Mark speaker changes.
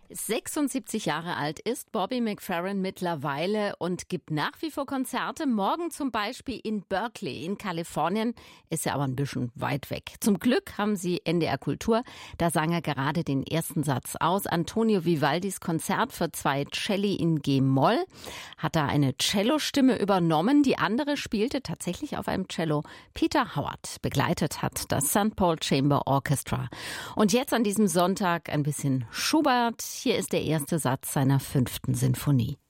Speaker 1: 76 Jahre alt ist Bobby McFerrin mittlerweile und gibt nach wie vor Konzerte. Morgen zum Beispiel in Berkeley in Kalifornien, ist ja aber ein bisschen weit weg. Zum Glück haben sie NDR Kultur, da sang er gerade den ersten Satz aus. Antonio Vivaldis Konzert für 2 Celli in G-Moll. Hat da eine Cellostimme übernommen, die andere spielte tatsächlich auf einem Cello. Peter Howard begleitet hat das St. Paul Chamber Orchestra. Und jetzt an diesem Sonntag ein bisschen Schubert. Hier ist der erste Satz seiner 5. Sinfonie.